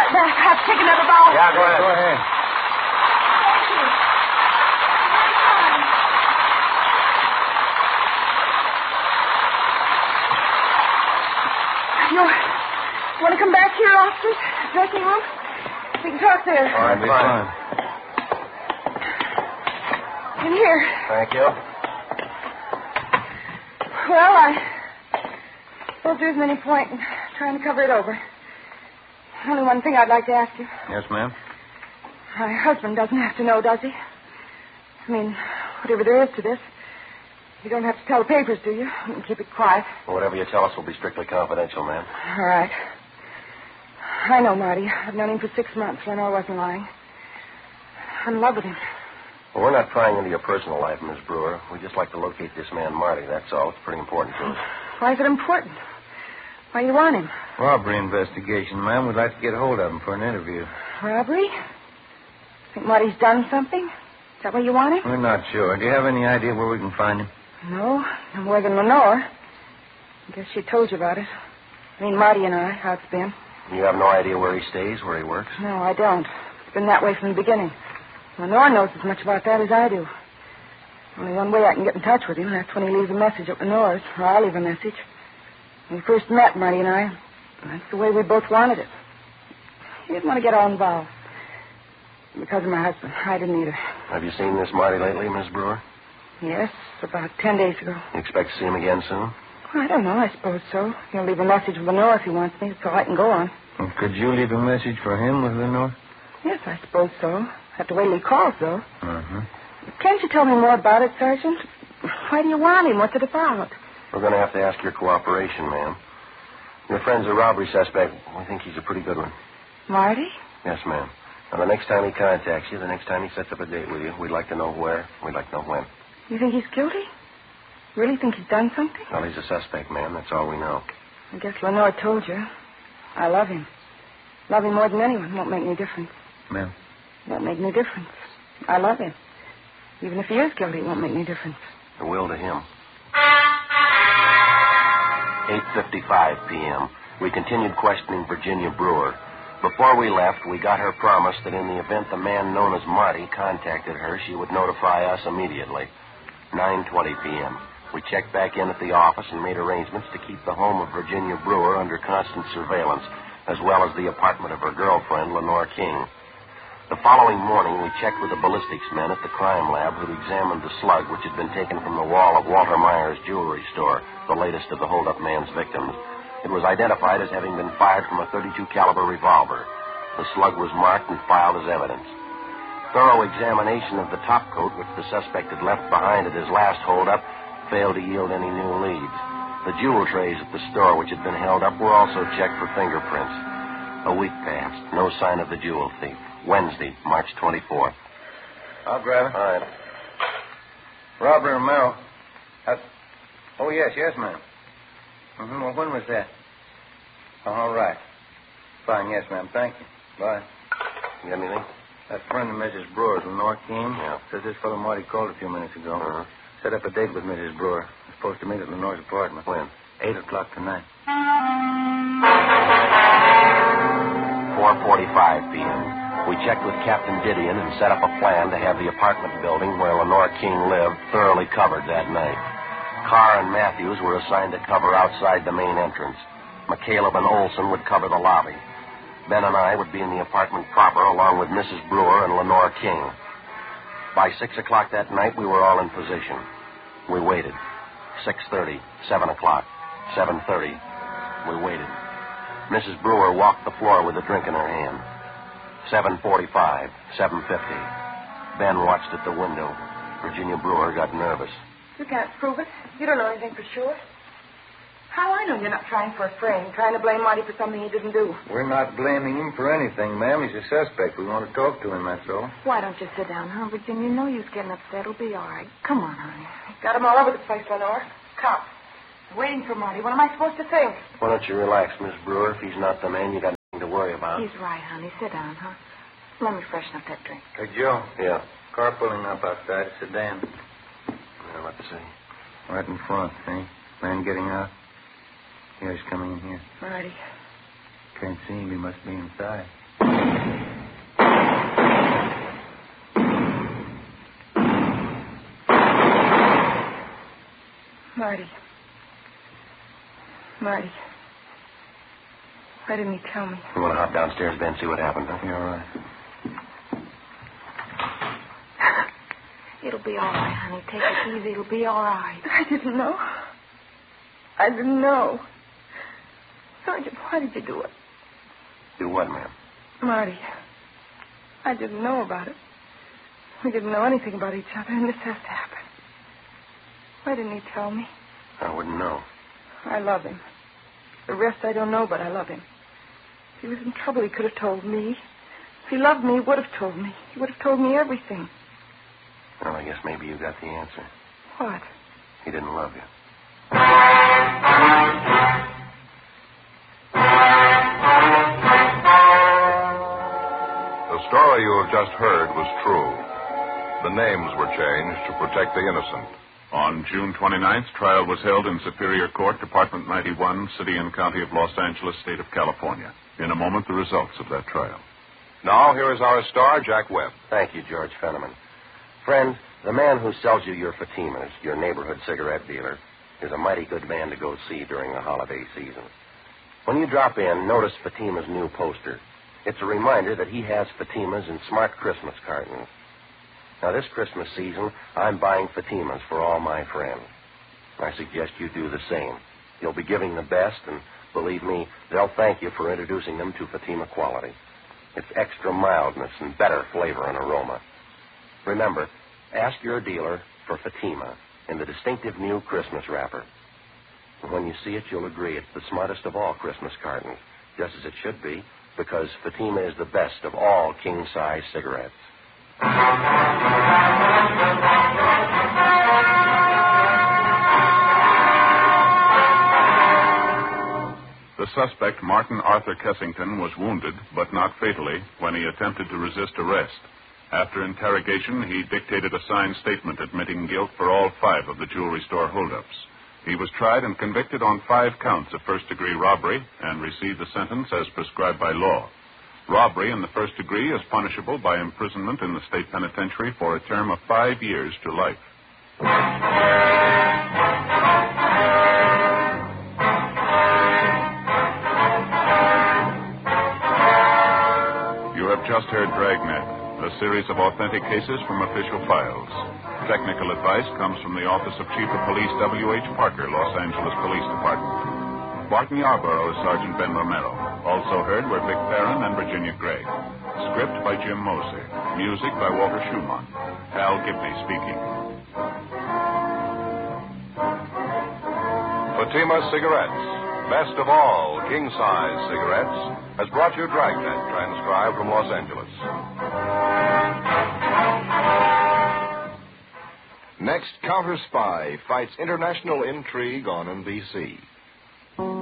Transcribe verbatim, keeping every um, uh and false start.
May I have take another bowl? Yeah, go ahead. Go ahead. You want to come back here, officers? Dressing room? We can talk there. All right, fine. In here. Thank you. Well, I suppose there isn't any point in trying to cover it over. Only one thing I'd like to ask you. Yes, ma'am? My husband doesn't have to know, does he? I mean, whatever there is to this. You don't have to tell the papers, do you? You can keep it quiet. Well, whatever you tell us will be strictly confidential, ma'am. All right. I know Marty. I've known him for six months. Lenore wasn't lying. I'm in love with him. Well, we're not prying into your personal life, Miss Brewer. We just like to locate this man, Marty, that's all. It's pretty important to us. Why is it important? Why do you want him? Robbery investigation, ma'am. We'd like to get hold of him for an interview. Robbery? Think Marty's done something? Is that why you want him? We're not sure. Do you have any idea where we can find him? No, no more than Lenore. I guess she told you about it. I mean, Marty and I, how it's been. You have no idea where he stays, where he works? No, I don't. It's been that way from the beginning. Lenore knows as much about that as I do. Only one way I can get in touch with him, and that's when he leaves a message at Lenore's, or I'll leave a message. When we first met, Marty and I, that's the way we both wanted it. He didn't want to get all involved. Because of my husband. I didn't either. Have you seen this Marty lately, Miss Brewer? Yes, about ten days ago. You expect to see him again soon? Well, I don't know. I suppose so. He'll leave a message with Lenore if he wants me, so I can go on. Well, could you leave a message for him with Lenore? Yes, I suppose so. Have to wait till he calls, though. Uh-huh. Can't you tell me more about it, Sergeant? Why do you want him? What's it about? We're going to have to ask your cooperation, ma'am. Your friend's a robbery suspect. We think he's a pretty good one. Marty? Yes, ma'am. Now, the next time he contacts you, the next time he sets up a date with you, we'd like to know where, we'd like to know when. You think he's guilty? Really think he's done something? Well, he's a suspect, ma'am. That's all we know. I guess Lenore told you. I love him. Love him more than anyone. Won't make any difference. Ma'am? Won't make any difference. I love him. Even if he is guilty, it won't make any difference. The will to him. eight fifty-five p.m. We continued questioning Virginia Brewer. Before we left, we got her promise that in the event the man known as Marty contacted her, she would notify us immediately. nine twenty p.m. We checked back in at the office and made arrangements to keep the home of Virginia Brewer under constant surveillance, as well as the apartment of her girlfriend, Lenore King. The following morning, we checked with the ballistics men at the crime lab who'd examined the slug which had been taken from the wall of Walter Meyer's jewelry store, the latest of the hold-up man's victims. It was identified as having been fired from a thirty-two caliber revolver. The slug was marked and filed as evidence. Thorough examination of the top coat which the suspect had left behind at his last hold-up failed to yield any new leads. The jewel trays at the store which had been held up were also checked for fingerprints. A week passed. No sign of the jewel thief. Wednesday, March twenty-fourth. I'll grab it. All right. Robert Romero. That's... Oh, yes, yes, ma'am. Mm-hmm. Well, when was that? Oh, all right. Fine, yes, ma'am. Thank you. Bye. You got anything? That friend of Missus Brewer's, Lenore King. Yeah. Says this fellow Marty called a few minutes ago. Uh-huh. Set up a date with Missus Brewer. We're supposed to meet at Lenore's apartment. When? Eight o'clock tonight. four forty-five p.m. We checked with Captain Didion and set up a plan to have the apartment building where Lenore King lived thoroughly covered that night. Carr and Matthews were assigned to cover outside the main entrance. McCaleb and Olson would cover the lobby. Ben and I would be in the apartment proper along with Missus Brewer and Lenore King. By six o'clock that night, we were all in position. We waited. six thirty, seven o'clock, seven thirty. We waited. Missus Brewer walked the floor with a drink in her hand. seven forty-five, seven fifty. Ben watched at the window. Virginia Brewer got nervous. You can't prove it. You don't know anything for sure. How I know you're not trying for a frame, trying to blame Marty for something he didn't do? We're not blaming him for anything, ma'am. He's a suspect. We want to talk to him, that's all. Why don't you sit down, huh, Virginia? You know you're getting upset. It'll be all right. Come on, honey. Got him all over the place, Lenore. Cops. Waiting for Marty. What am I supposed to think? Why don't you relax, Miss Brewer? If he's not the man, you got nothing to worry about. He's right, honey. Sit down, huh? Let me freshen up that drink. Hey, Joe. Yeah. Car pulling up outside. Sedan. Yeah, let's see. Right in front, see? Man getting out. Yeah, he's coming in here. Marty. Can't see him. He must be inside. Marty. Marty. Why didn't he tell me? You want to hop downstairs, Ben, see what happened, huh? You're all right. It'll be all right, honey. Take it easy. It'll be all right. I didn't know. I didn't know. Sergeant, why did you do it? Do what, ma'am? Marty, I didn't know about it. We didn't know anything about each other, and this has to happen. Why didn't he tell me? I wouldn't know. I love him. The rest I don't know, but I love him. If he was in trouble, he could have told me. If he loved me, he would have told me. He would have told me everything. Well, I guess maybe you got the answer. What? He didn't love you. The story you have just heard was true. The names were changed to protect the innocent. On June twenty-ninth, trial was held in Superior Court, Department ninety-one, City and County of Los Angeles, State of California. In a moment, the results of that trial. Now, here is our star, Jack Webb. Thank you, George Fenneman. Friend, the man who sells you your Fatimas, your neighborhood cigarette dealer, is a mighty good man to go see during the holiday season. When you drop in, notice Fatima's new poster. It's a reminder that he has Fatimas in smart Christmas cartons. Now, this Christmas season, I'm buying Fatimas for all my friends. I suggest you do the same. You'll be giving the best, and believe me, they'll thank you for introducing them to Fatima quality. It's extra mildness and better flavor and aroma. Remember, ask your dealer for Fatima in the distinctive new Christmas wrapper. And when you see it, you'll agree it's the smartest of all Christmas cartons, just as it should be, because Fatima is the best of all king-size cigarettes. The suspect, Martin Arthur Kessington, was wounded, but not fatally, when he attempted to resist arrest. After interrogation, he dictated a signed statement admitting guilt for all five of the jewelry store holdups. He was tried and convicted on five counts of first-degree robbery and received a sentence as prescribed by law. Robbery in the first degree is punishable by imprisonment in the state penitentiary for a term of five years to life. You have just heard Dragnet, a series of authentic cases from official files. Technical advice comes from the Office of Chief of Police W H Parker, Los Angeles Police Department. Barton Yarborough is Sergeant Ben Romero. Also heard were Vic Perrin and Virginia Gregg. Script by Jim Moser. Music by Walter Schumann. Hal Gibney speaking. Fatima Cigarettes, best of all king-size cigarettes, has brought you Dragnet, transcribed from Los Angeles. Next, Counter Spy fights international intrigue on N B C.